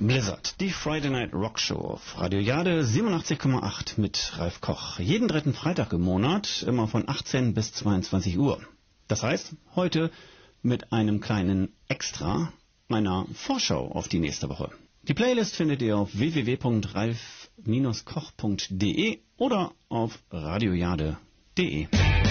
Blizzard, die Friday Night Rock Show auf Radio Jade 87,8 mit Ralf Koch. Jeden dritten Freitag im Monat, immer von 18 bis 22 Uhr. Das heißt, heute mit einem kleinen Extra, einer Vorschau auf die nächste Woche. Die Playlist findet ihr auf www.ralf-koch.de oder auf radiojade.de.